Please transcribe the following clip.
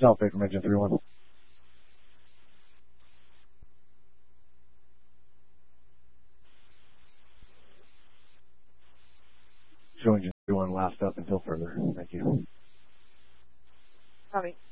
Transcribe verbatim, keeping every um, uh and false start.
South Bay from engine three one. Show engine three one last up until further. Thank you. Copy.